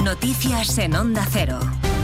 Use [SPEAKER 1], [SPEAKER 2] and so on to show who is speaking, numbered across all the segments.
[SPEAKER 1] Noticias en Onda Cero.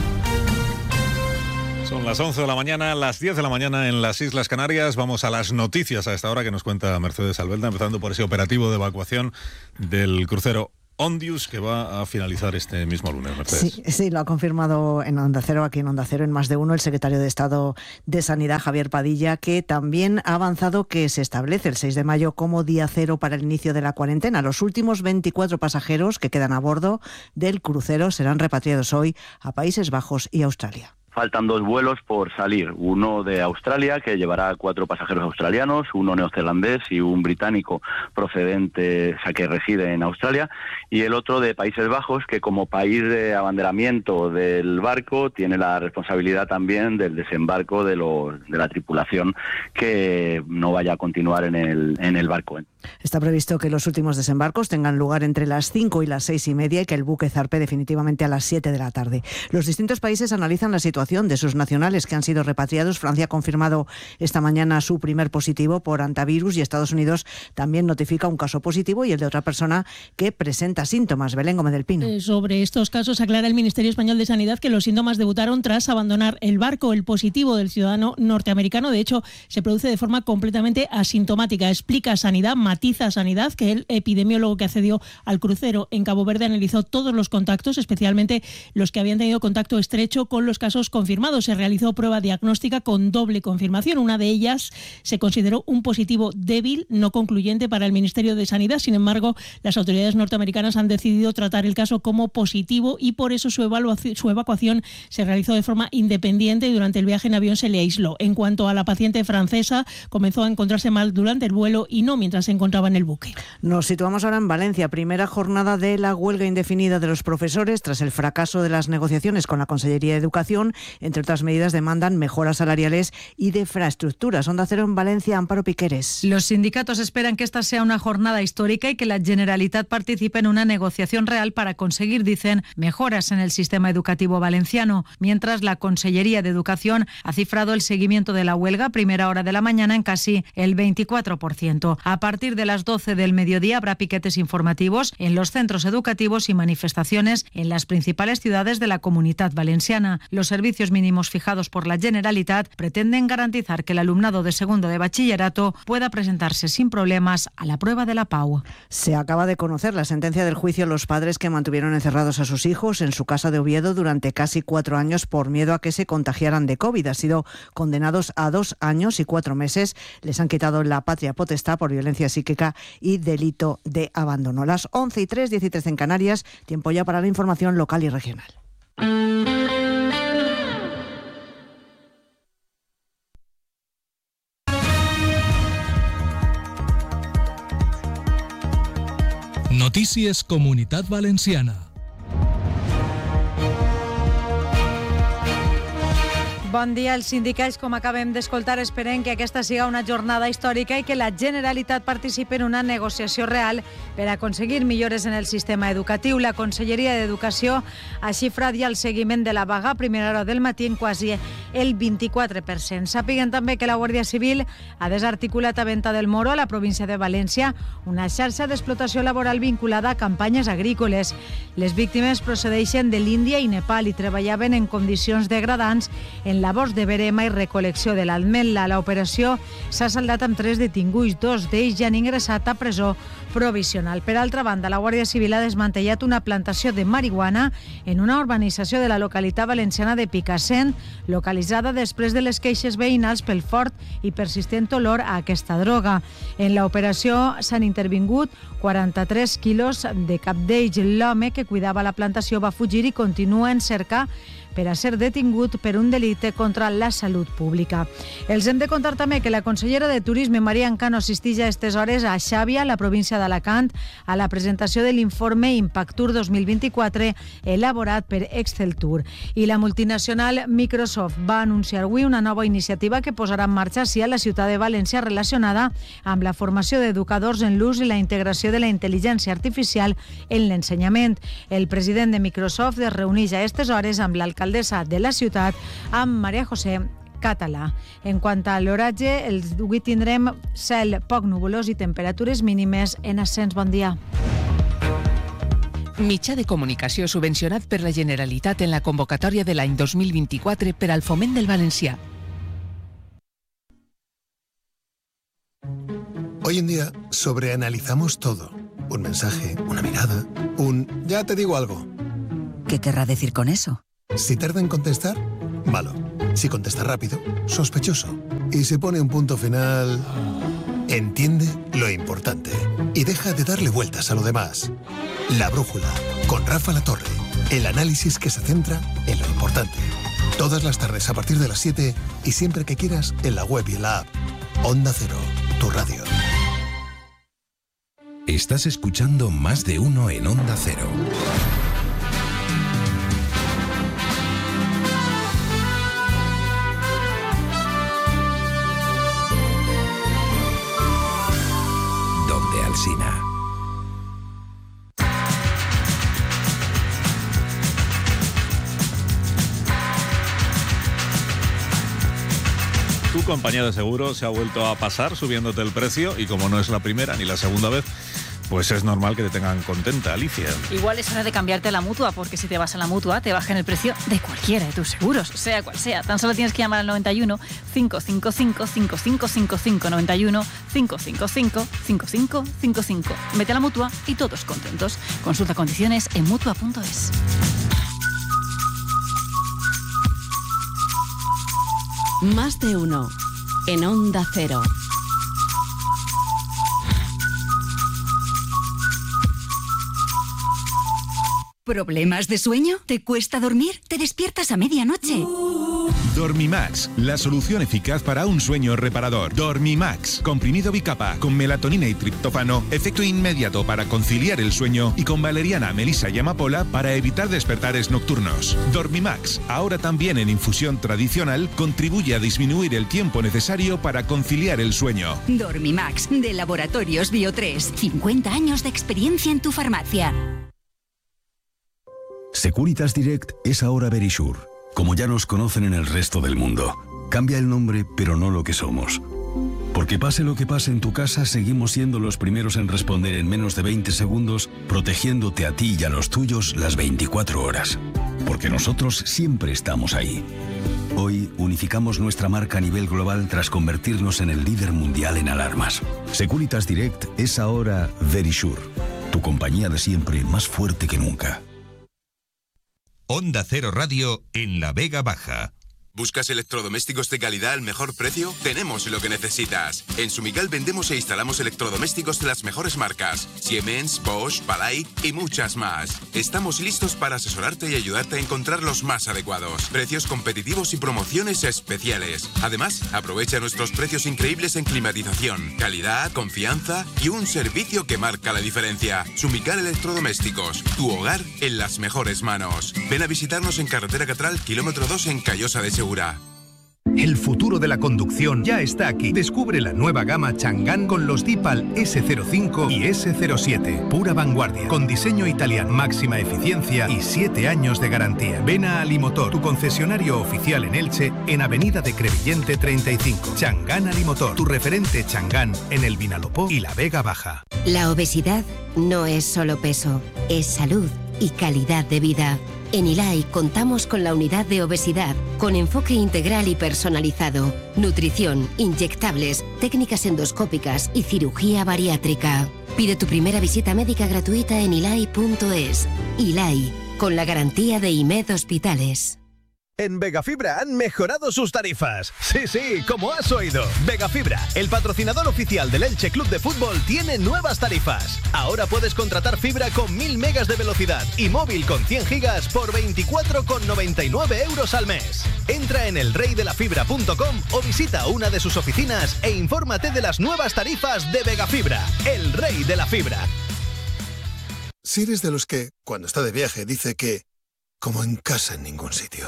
[SPEAKER 2] Son las 11 de la mañana, las 10 de la mañana en las Islas Canarias. Vamos a las noticias a esta hora que nos cuenta Mercedes Albelda, empezando por ese operativo de evacuación del crucero Ondius, que va a finalizar este mismo lunes, Mercedes.
[SPEAKER 3] Sí, lo ha confirmado en Onda Cero, aquí en Onda Cero, en Más de Uno, el secretario de Estado de Sanidad, Javier Padilla, que también ha avanzado que se establece el 6 de mayo como día cero para el inicio de la cuarentena. Los últimos 24 pasajeros que quedan a bordo del crucero serán repatriados hoy a Países Bajos y Australia.
[SPEAKER 4] Faltan 2 vuelos por salir, uno de Australia, que llevará 4 pasajeros australianos, uno neozelandés y un británico procedente, que reside en Australia, y el otro de Países Bajos, que como país de abanderamiento del barco tiene la responsabilidad también del desembarco de la tripulación que no vaya a continuar en el barco.
[SPEAKER 3] Está previsto que los últimos desembarcos tengan lugar entre las 5 y las 6:30 y que el buque zarpe definitivamente a las 7 de la tarde. Los distintos países analizan la situación de sus nacionales que han sido repatriados. Francia ha confirmado esta mañana su primer positivo por hantavirus y Estados Unidos también notifica un caso positivo y el de otra persona que presenta síntomas. Belén Gómez del Pino.
[SPEAKER 5] Sobre estos casos aclara el Ministerio Español de Sanidad que los síntomas debutaron tras abandonar el barco. El positivo del ciudadano norteamericano, de hecho, se produce de forma completamente asintomática. Explica Sanidad, matiza Sanidad, que el epidemiólogo que accedió al crucero en Cabo Verde analizó todos los contactos, especialmente los que habían tenido contacto estrecho con los casos confirmados. Se realizó prueba diagnóstica con doble confirmación. Una de ellas se consideró un positivo débil, no concluyente para el Ministerio de Sanidad. Sin embargo, las autoridades norteamericanas han decidido tratar el caso como positivo y por eso su evacuación se realizó de forma independiente y durante el viaje en avión se le aisló. En cuanto a la paciente francesa, comenzó a encontrarse mal durante el vuelo y no mientras se encontraba en el buque.
[SPEAKER 3] Nos situamos ahora en Valencia, primera jornada de la huelga indefinida de los profesores tras el fracaso de las negociaciones con la Consellería de Educación. Entre otras medidas demandan mejoras salariales y de infraestructuras. Onda Cero en Valencia, Amparo Piqueres.
[SPEAKER 6] Los sindicatos esperan que esta sea una jornada histórica y que la Generalitat participe en una negociación real para conseguir, dicen, mejoras en el sistema educativo valenciano. Mientras, la Consellería de Educación ha cifrado el seguimiento de la huelga a primera hora de la mañana en casi el 24%. A partir de las 12 del mediodía habrá piquetes informativos en los centros educativos y manifestaciones en las principales ciudades de la Comunitat Valenciana. Los servicios mínimos fijados por la Generalitat pretenden garantizar que el alumnado de segundo de bachillerato pueda presentarse sin problemas a la prueba de la PAU.
[SPEAKER 3] Se acaba de conocer la sentencia del juicio a los padres que mantuvieron encerrados a sus hijos en su casa de Oviedo durante casi 4 años por miedo a que se contagiaran de COVID. Han sido condenados a 2 años y 4 meses. Les han quitado la patria potestad por violencia psíquica y delito de abandono. Las 11:03, 10:13 en Canarias. Tiempo ya para la información local y regional.
[SPEAKER 7] Notícies Comunitat Valenciana.
[SPEAKER 6] Bon dia. Els sindicats, com acabem d'escoltar, esperen que aquesta siga una jornada històrica i que la Generalitat participi en una negociació real per aconseguir millores en el sistema educatiu. La Conselleria d'Educació ha xifrat ja el seguiment de la vaga a primera hora del matí en quasi el 24%. Sàpiguen també que la Guàrdia Civil ha desarticulat a Venta del Moro, a la província de València, una xarxa d'explotació laboral vinculada a campanyes agrícoles. Les víctimes procedeixen de l'Índia i Nepal i treballaven en condicions degradants en labors de verema i recol·lecció de l'ametla. L'operació s'ha saldat amb 3 detinguts, 2 d'ells ja han ingressat a presó provisional. Per altra banda, la Guàrdia Civil ha desmantellat una plantació de marihuana en una urbanització de la localitat valenciana de Picassent, localitzada després de les queixes veïnals pel fort i persistent olor a aquesta droga. En l'operació s'han intervingut 43 quilos de cap d'ells. L'home que cuidava la plantació va fugir i continua en cerca per a ser detingut per un delicte contra la salut pública. Els hem de contar també que la consellera de Turisme, Maria Ancano, assisteix a aquestes hores a Xàbia, la província d'Alacant, a la presentació de l'informe Impactur 2024 elaborat per Exceltur. I la multinacional Microsoft va anunciar avui una nova iniciativa que posarà en marxa a la ciutat de València relacionada amb la formació d'educadors en l'ús i la integració de la intel·ligència artificial en l'ensenyament. El president de Microsoft es reuneix a aquestes hores amb l'alcaldessa de la ciutat, amb Maria José Català. En quant a l'oratge, avui tindrem cel poc nuvolós i temperatures mínimes en ascens. Bon dia.
[SPEAKER 8] Mitjà de comunicació subvencionat per la Generalitat en la convocatòria de l'any 2024 per al foment del valencià.
[SPEAKER 9] Hoy en día sobreanalizamos todo. Un mensaje, una mirada, ya te digo algo.
[SPEAKER 1] ¿Qué querrá decir con eso?
[SPEAKER 9] Si tarda en contestar, malo. Si contesta rápido, sospechoso. Y si pone un punto final, entiende lo importante y deja de darle vueltas a lo demás. La Brújula, con Rafa Latorre. El análisis que se centra en lo importante. Todas las tardes a partir de las 7 y siempre que quieras en la web y en la app. Onda Cero, tu radio.
[SPEAKER 10] Estás escuchando Más de Uno en Onda Cero. Donde Alsina.
[SPEAKER 2] Tu compañía de seguro se ha vuelto a pasar subiéndote el precio y como no es la primera ni la segunda vez, pues es normal que te tengan contenta, Alicia.
[SPEAKER 11] Igual es hora de cambiarte a la Mutua, porque si te vas a la Mutua te bajan el precio de cualquiera de tus seguros, sea cual sea. Tan solo tienes que llamar al 91 555 5555 91 555 5555. Vete a la Mutua y todos contentos. Consulta condiciones en Mutua.es.
[SPEAKER 12] Más de Uno en Onda Cero.
[SPEAKER 1] ¿Problemas de sueño? ¿Te cuesta dormir? ¿Te despiertas a medianoche?
[SPEAKER 13] Dormimax, la solución eficaz para un sueño reparador. Dormimax, comprimido bicapa, con melatonina y triptófano, efecto inmediato para conciliar el sueño y con valeriana, melisa y amapola para evitar despertares nocturnos. Dormimax, ahora también en infusión tradicional, contribuye a disminuir el tiempo necesario para conciliar el sueño.
[SPEAKER 1] Dormimax, de Laboratorios Bio3. 50 años de experiencia en tu farmacia.
[SPEAKER 14] Securitas Direct es ahora Verisure. Como ya nos conocen en el resto del mundo. Cambia el nombre, pero no lo que somos. Porque pase lo que pase en tu casa, seguimos siendo los primeros en responder en menos de 20 segundos, protegiéndote a ti y a los tuyos las 24 horas. Porque nosotros siempre estamos ahí. Hoy unificamos nuestra marca a nivel global tras convertirnos en el líder mundial en alarmas. Securitas Direct es ahora Verisure. Tu compañía de siempre, más fuerte que nunca.
[SPEAKER 10] Onda Cero Radio en La Vega Baja.
[SPEAKER 15] ¿Buscas electrodomésticos de calidad al mejor precio? Tenemos lo que necesitas. En Sumigal vendemos e instalamos electrodomésticos de las mejores marcas. Siemens, Bosch, Palay y muchas más. Estamos listos para asesorarte y ayudarte a encontrar los más adecuados. Precios competitivos y promociones especiales. Además, aprovecha nuestros precios increíbles en climatización, calidad, confianza y un servicio que marca la diferencia. Sumigal Electrodomésticos. Tu hogar en las mejores manos. Ven a visitarnos en Carretera Catral, kilómetro 2 en Callosa de Segura.
[SPEAKER 16] El futuro de la conducción ya está aquí. Descubre la nueva gama Chang'an con los Dipal S05 y S07. Pura vanguardia, con diseño italiano, máxima eficiencia y 7 años de garantía. Ven a Alimotor, tu concesionario oficial en Elche, en Avenida de Crevillente 35. Chang'an Alimotor, tu referente Chang'an en el Vinalopó y la Vega Baja.
[SPEAKER 17] La obesidad no es solo peso, es salud y calidad de vida. En ILAI contamos con la unidad de obesidad, con enfoque integral y personalizado, nutrición, inyectables, técnicas endoscópicas y cirugía bariátrica. Pide tu primera visita médica gratuita en ilai.es. ILAI, con la garantía de IMED Hospitales.
[SPEAKER 18] En Vegafibra han mejorado sus tarifas. Sí, como has oído. Vegafibra, el patrocinador oficial del Elche Club de Fútbol, tiene nuevas tarifas. Ahora puedes contratar fibra con 1000 megas de velocidad y móvil con 100 gigas por 24,99 euros al mes. Entra en elreydelafibra.com o visita una de sus oficinas e infórmate de las nuevas tarifas de Vegafibra, el rey de la fibra.
[SPEAKER 9] Si eres de los que, cuando está de viaje, dice que como en casa en ningún sitio.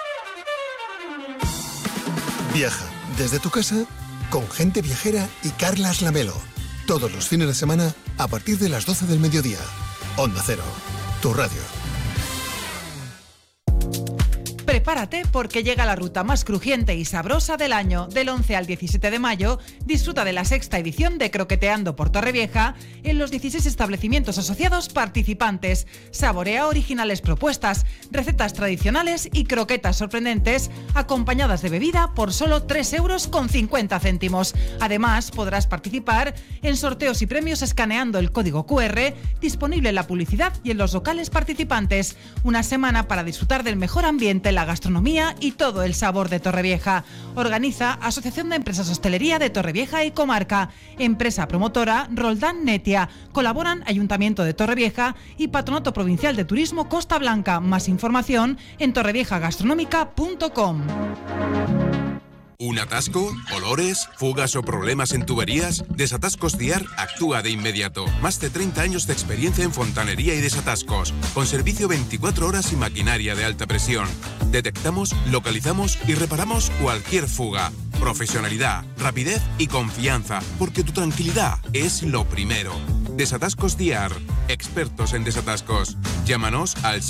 [SPEAKER 9] Viaja desde tu casa con Gente Viajera y Carlas Lamelo. Todos los fines de semana a partir de las 12 del mediodía. Onda Cero, tu radio.
[SPEAKER 19] prepárate porque llega la ruta más crujiente y sabrosa del año. Del 11 al 17 de mayo, disfruta de la 6ª edición de Croqueteando por Torrevieja en los 16 establecimientos asociados participantes. Saborea originales propuestas, recetas tradicionales y croquetas sorprendentes acompañadas de bebida por solo 3,50 €. Además, podrás participar en sorteos y premios escaneando el código QR disponible en la publicidad y en los locales participantes. Una semana para disfrutar del mejor ambiente, la gastronomía y todo el sabor de Torrevieja. Organiza Asociación de Empresas Hostelería de Torrevieja y Comarca. Empresa promotora Roldán Netia. Colaboran Ayuntamiento de Torrevieja y Patronato Provincial de Turismo Costa Blanca. Más información en torreviejagastronómica.com.
[SPEAKER 15] ¿Un atasco? ¿Olores? ¿Fugas o problemas en tuberías? Desatascos Diar actúa de inmediato. Más de 30 años de experiencia en fontanería y desatascos, con servicio 24 horas y maquinaria de alta presión. Detectamos, localizamos y reparamos cualquier fuga. Profesionalidad, rapidez y confianza, porque tu tranquilidad es lo primero. Desatascos Diar, expertos en desatascos. Llámanos al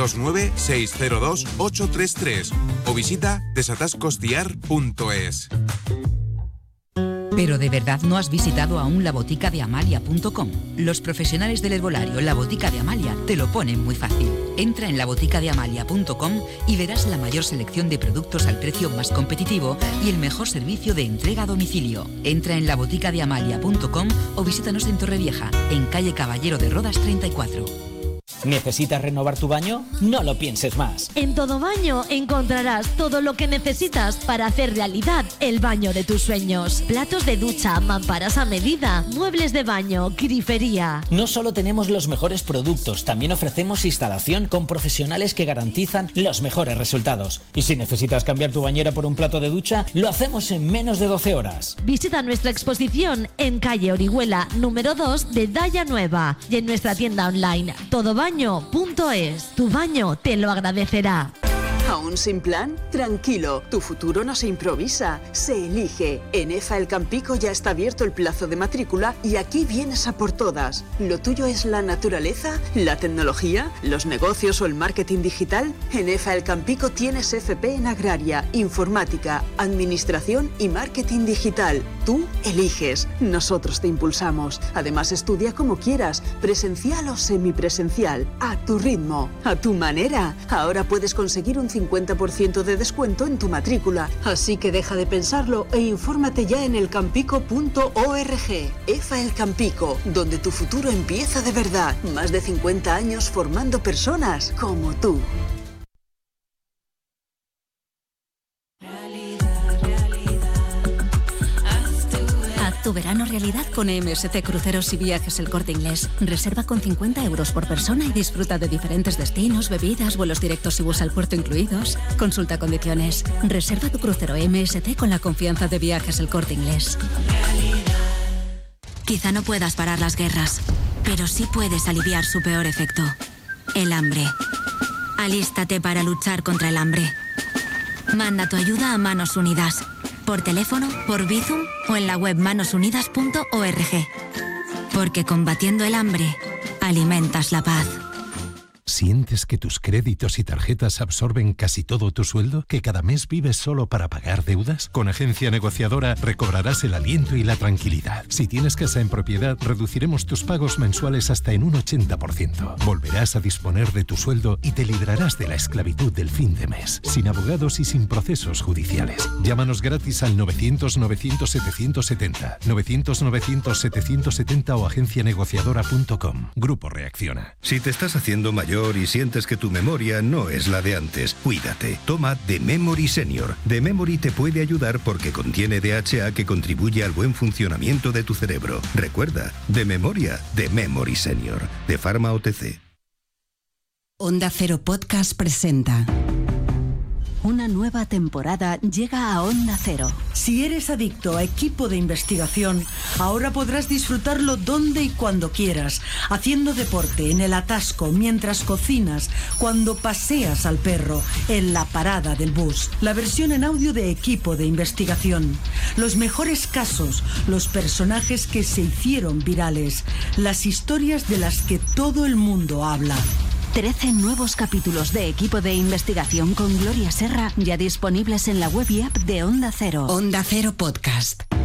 [SPEAKER 15] 629-602-833 o visita desatascosdiar.es.
[SPEAKER 20] ¿Pero de verdad no has visitado aún laboticadeamalia.com? Los profesionales del herbolario La Botica de Amalia te lo ponen muy fácil. Entra en laboticadeamalia.com y verás la mayor selección de productos al precio más competitivo y el mejor servicio de entrega a domicilio. Entra en laboticadeamalia.com o visítanos en Torrevieja, en calle Caballero de Rodas 34.
[SPEAKER 21] ¿Necesitas renovar tu baño? No lo pienses más.
[SPEAKER 22] En Todo Baño encontrarás todo lo que necesitas para hacer realidad el baño de tus sueños. Platos de ducha, mamparas a medida, muebles de baño, grifería.
[SPEAKER 21] No solo tenemos los mejores productos, también ofrecemos instalación con profesionales que garantizan los mejores resultados. Y si necesitas cambiar tu bañera por un plato de ducha, lo hacemos en menos de 12 horas.
[SPEAKER 22] Visita nuestra exposición en calle Orihuela, número 2 de Daya Nueva y en nuestra tienda online todobaño.es. Tu baño te lo agradecerá.
[SPEAKER 23] ¿Aún sin plan? Tranquilo, tu futuro no se improvisa, se elige. En EFA El Campico ya está abierto el plazo de matrícula y aquí vienes a por todas. ¿Lo tuyo es la naturaleza, la tecnología, los negocios o el marketing digital? En EFA El Campico tienes FP en Agraria, Informática, Administración y Marketing Digital. Tú eliges, nosotros te impulsamos. Además estudia como quieras, presencial o semipresencial, a tu ritmo, a tu manera. Ahora puedes conseguir un 50% de descuento en tu matrícula. Así que deja de pensarlo e infórmate ya en elcampico.org. EFA El Campico, donde tu futuro empieza de verdad. Más de 50 años formando personas como tú.
[SPEAKER 1] Tu verano realidad con MSC Cruceros y Viajes El Corte Inglés. Reserva con 50 € por persona y disfruta de diferentes destinos, bebidas, vuelos directos y bus al puerto incluidos. Consulta condiciones. Reserva tu crucero MSC con la confianza de Viajes El Corte Inglés. Quizá no puedas parar las guerras, pero sí puedes aliviar su peor efecto: el hambre. Alístate para luchar contra el hambre. Manda tu ayuda a Manos Unidas. Por teléfono, por Bizum o en la web manosunidas.org. Porque combatiendo el hambre, alimentas la paz.
[SPEAKER 24] ¿Sientes que tus créditos y tarjetas absorben casi todo tu sueldo? ¿Que cada mes vives solo para pagar deudas? Con Agencia Negociadora recobrarás el aliento y la tranquilidad. Si tienes casa en propiedad, reduciremos tus pagos mensuales hasta en un 80%. Volverás a disponer de tu sueldo y te librarás de la esclavitud del fin de mes, sin abogados y sin procesos judiciales. Llámanos gratis al 900-900-770, 900-900-770 o agencianegociadora.com. Grupo Reacciona.
[SPEAKER 25] Si te estás haciendo mayor y sientes que tu memoria no es la de antes, cuídate. Toma The Memory Senior. The Memory te puede ayudar porque contiene DHA que contribuye al buen funcionamiento de tu cerebro. Recuerda, de memoria, The Memory Senior, de Pharma OTC.
[SPEAKER 12] Onda Cero Podcast presenta. Una nueva temporada llega a Onda Cero.
[SPEAKER 26] Si eres adicto a equipo de investigación, ahora podrás disfrutarlo donde y cuando quieras, haciendo deporte, en el atasco, mientras cocinas, cuando paseas al perro, en la parada del bus. La versión en audio de equipo de investigación. Los mejores casos, los personajes que se hicieron virales, las historias de las que todo el mundo habla.
[SPEAKER 12] 13 nuevos capítulos de Equipo de Investigación con Gloria Serra ya disponibles en la web y app de Onda Cero. Onda Cero Podcast.